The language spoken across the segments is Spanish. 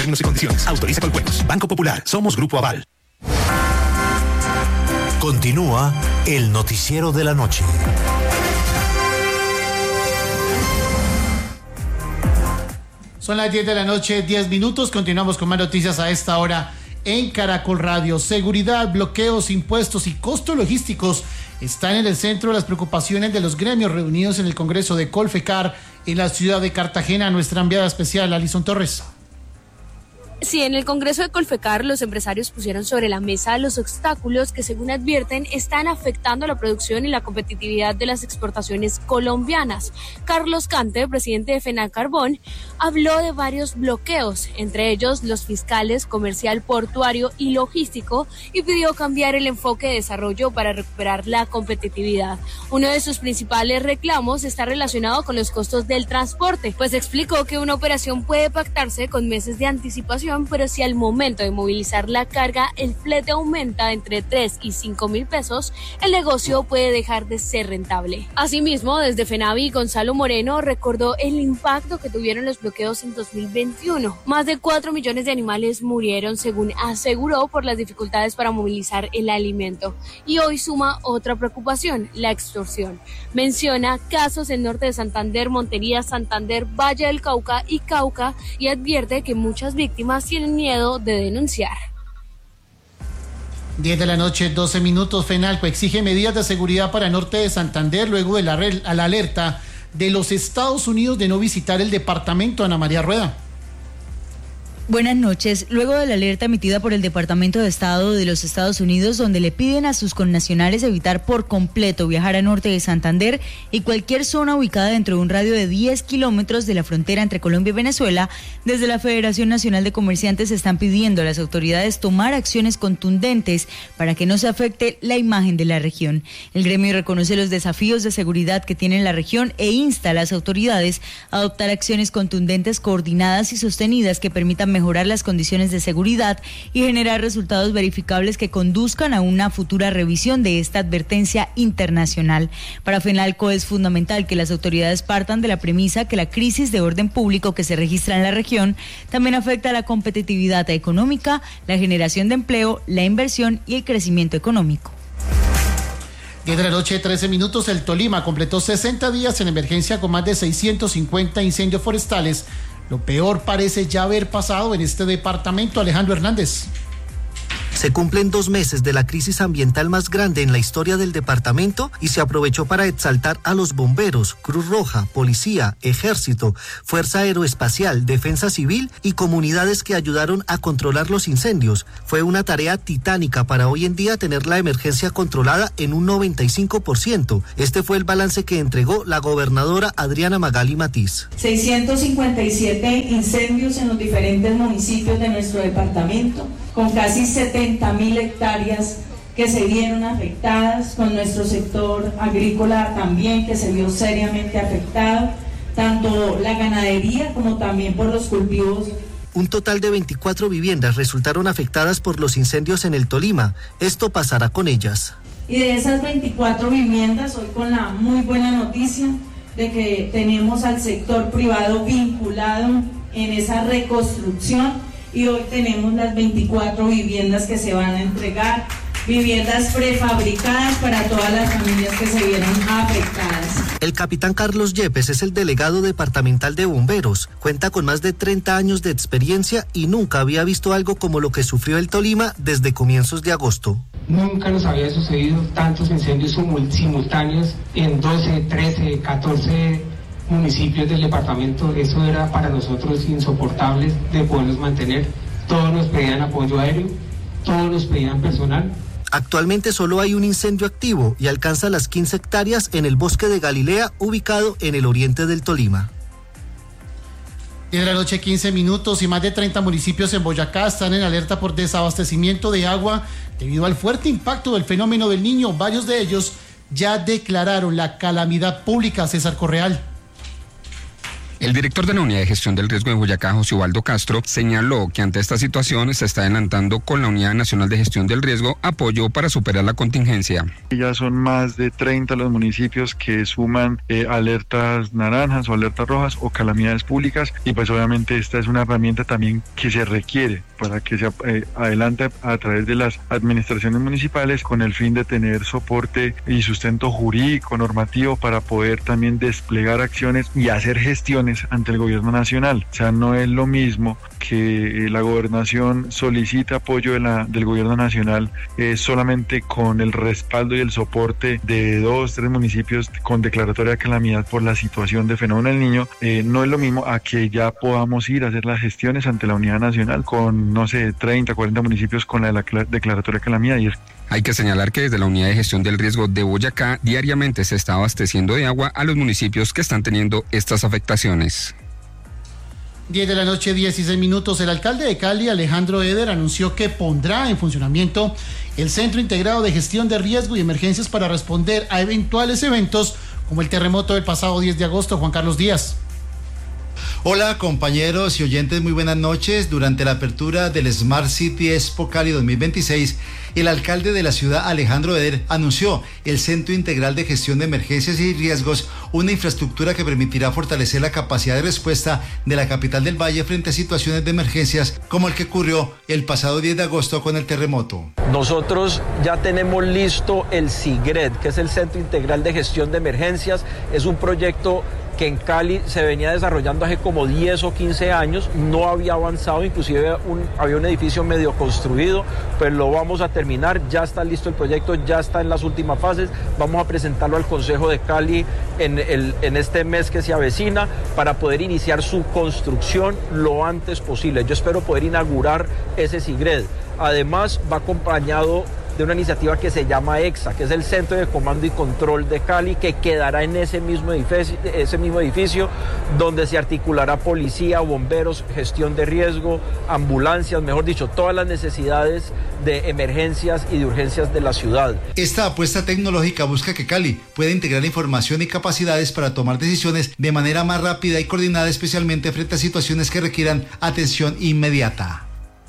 Términos y condiciones. Autoriza Coljuegos. Banco Popular. Somos Grupo Aval. Continúa el noticiero de la noche. Son las 10 de la noche, 10 minutos. Continuamos con más noticias a esta hora en Caracol Radio. Seguridad, bloqueos, impuestos y costos logísticos están en el centro de las preocupaciones de los gremios reunidos en el Congreso de Colfecar en la ciudad de Cartagena. Nuestra enviada especial, Alison Torres. Sí, en el Congreso de Colfecar los empresarios pusieron sobre la mesa los obstáculos que, según advierten, están afectando la producción y la competitividad de las exportaciones colombianas. Carlos Cante, presidente de FENALCARBON, habló de varios bloqueos, entre ellos los fiscales, comercial, portuario y logístico, y pidió cambiar el enfoque de desarrollo para recuperar la competitividad. Uno de sus principales reclamos está relacionado con los costos del transporte, pues explicó que una operación puede pactarse con meses de anticipación, pero si al momento de movilizar la carga el flete aumenta entre 3 y 5 mil pesos, el negocio puede dejar de ser rentable. Asimismo, desde FENAVI, Gonzalo Moreno recordó el impacto que tuvieron los bloqueos en 2021. Más de 4 millones de animales murieron, según aseguró, por las dificultades para movilizar el alimento. Y hoy suma otra preocupación, la extorsión. Menciona casos en norte de Santander, Montería, Santander, Valle del Cauca y Cauca, y advierte que muchas víctimas tienen miedo de denunciar. 10 de la noche, 12 minutos. FENALCO exige medidas de seguridad para norte de Santander luego de la alerta de los Estados Unidos de no visitar el departamento. Ana María Rueda. Buenas noches. Luego de la alerta emitida por el Departamento de Estado de los Estados Unidos, donde le piden a sus connacionales evitar por completo viajar a norte de Santander y cualquier zona ubicada dentro de un radio de 10 kilómetros de la frontera entre Colombia y Venezuela, desde la Federación Nacional de Comerciantes están pidiendo a las autoridades tomar acciones contundentes para que no se afecte la imagen de la región. El gremio reconoce los desafíos de seguridad que tiene la región e insta a las autoridades a adoptar acciones contundentes, coordinadas y sostenidas que permitan mejorar las condiciones de seguridad y generar resultados verificables que conduzcan a una futura revisión de esta advertencia internacional. Para FENALCO es fundamental que las autoridades partan de la premisa que la crisis de orden público que se registra en la región también afecta a la competitividad económica, la generación de empleo, la inversión y el crecimiento económico. 10 de la noche, 13 minutos. El Tolima completó 60 días en emergencia con más de 650 incendios forestales. Lo peor parece ya haber pasado en este departamento. Alejandro Hernández. Se cumplen 2 meses de la crisis ambiental más grande en la historia del departamento y se aprovechó para exaltar a los bomberos, Cruz Roja, Policía, Ejército, Fuerza Aeroespacial, Defensa Civil y comunidades que ayudaron a controlar los incendios. Fue una tarea titánica para hoy en día tener la emergencia controlada en un 95%. Este fue el balance que entregó la gobernadora Adriana Magali Matiz. 657 incendios en los diferentes municipios de nuestro departamento, con casi 70.000 hectáreas que se vieron afectadas, con nuestro sector agrícola también que se vio seriamente afectado, tanto la ganadería como también por los cultivos. Un total de 24 viviendas resultaron afectadas por los incendios en el Tolima. Esto pasará con ellas. Y de esas 24 viviendas, hoy con la muy buena noticia de que tenemos al sector privado vinculado en esa reconstrucción, y hoy tenemos las 24 viviendas que se van a entregar, viviendas prefabricadas para todas las familias que se vieron afectadas. El capitán Carlos Yepes es el delegado departamental de bomberos. Cuenta con más de 30 años de experiencia y nunca había visto algo como lo que sufrió el Tolima desde comienzos de agosto. Nunca nos había sucedido tantos incendios simultáneos en 12, 13, 14 municipios del departamento. Eso era para nosotros insoportable de podernos mantener. Todos nos pedían apoyo aéreo, todos nos pedían personal. Actualmente solo hay un incendio activo y alcanza las 15 hectáreas en el bosque de Galilea, ubicado en el oriente del Tolima. 10 de la noche, 15 minutos, y más de 30 municipios en Boyacá están en alerta por desabastecimiento de agua debido al fuerte impacto del fenómeno del Niño. Varios de ellos ya declararon la calamidad pública. César Correal. El director de la Unidad de Gestión del Riesgo de Boyacá, José Ubaldo Castro, señaló que ante esta situación se está adelantando con la Unidad Nacional de Gestión del Riesgo apoyo para superar la contingencia. Ya son más de 30 los municipios que suman alertas naranjas o alertas rojas o calamidades públicas, y pues obviamente esta es una herramienta también que se requiere para que se adelante a través de las administraciones municipales con el fin de tener soporte y sustento jurídico, normativo, para poder también desplegar acciones y hacer gestiones ante el gobierno nacional. O sea, no es lo mismo que la gobernación solicita apoyo del gobierno nacional solamente con el respaldo y el soporte de 2, 3 municipios con declaratoria de calamidad por la situación de fenómeno del niño. No es lo mismo a que ya podamos ir a hacer las gestiones ante la unidad nacional con, no sé, 30, 40 municipios con la declaratoria de calamidad. Hay que señalar que desde la Unidad de Gestión del Riesgo de Boyacá diariamente se está abasteciendo de agua a los municipios que están teniendo estas afectaciones. 10 de la noche, 16 minutos. El alcalde de Cali, Alejandro Eder, anunció que pondrá en funcionamiento el Centro Integrado de Gestión de Riesgo y Emergencias para responder a eventuales eventos como el terremoto del pasado 10 de agosto. Juan Carlos Díaz. Hola compañeros y oyentes, muy buenas noches. Durante la apertura del Smart City Expo Cali 2026, el alcalde de la ciudad, Alejandro Eder, anunció el Centro Integral de Gestión de Emergencias y Riesgos, una infraestructura que permitirá fortalecer la capacidad de respuesta de la capital del Valle frente a situaciones de emergencias como el que ocurrió el pasado 10 de agosto con el terremoto. Nosotros ya tenemos listo el CIGRED, que es el Centro Integral de Gestión de Emergencias. Es un proyecto que en Cali se venía desarrollando hace como 10 o 15 años, no había avanzado, inclusive había un edificio medio construido, pues lo vamos a terminar, ya está listo el proyecto, ya está en las últimas fases, vamos a presentarlo al Consejo de Cali en este mes que se avecina para poder iniciar su construcción lo antes posible. Yo espero poder inaugurar ese CIGRED. Además va acompañado de una iniciativa que se llama EXA, que es el Centro de Comando y Control de Cali, que quedará en ese mismo edificio donde se articulará policía, bomberos, gestión de riesgo, ambulancias, mejor dicho, todas las necesidades de emergencias y de urgencias de la ciudad. Esta apuesta tecnológica busca que Cali pueda integrar información y capacidades para tomar decisiones de manera más rápida y coordinada, especialmente frente a situaciones que requieran atención inmediata.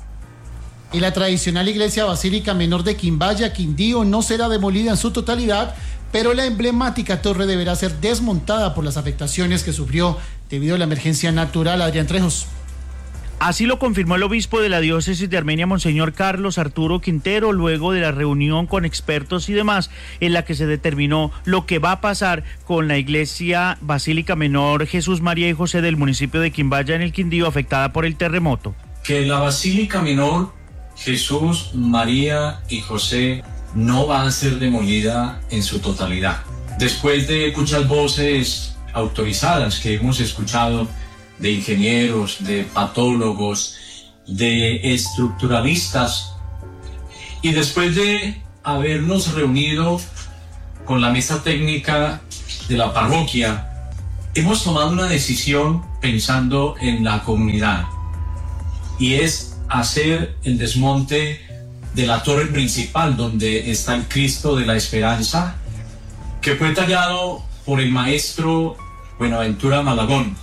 Y la tradicional iglesia basílica menor de Quimbaya, Quindío, no será demolida en su totalidad, pero la emblemática torre deberá ser desmontada por las afectaciones que sufrió debido a la emergencia natural. Adrián Trejos. Así lo confirmó el obispo de la diócesis de Armenia, Monseñor Carlos Arturo Quintero, luego de la reunión con expertos y demás, en la que se determinó lo que va a pasar con la iglesia basílica menor Jesús, María y José del municipio de Quimbaya en el Quindío, afectada por el terremoto. Que la basílica menor Jesús, María y José no va a ser demolida en su totalidad. Después de muchas voces autorizadas que hemos escuchado de ingenieros, de patólogos, de estructuralistas, y después de habernos reunido con la mesa técnica de la parroquia, hemos tomado una decisión pensando en la comunidad, y es hacer el desmonte de la torre principal donde está el Cristo de la Esperanza, que fue tallado por el maestro Buenaventura Malagón.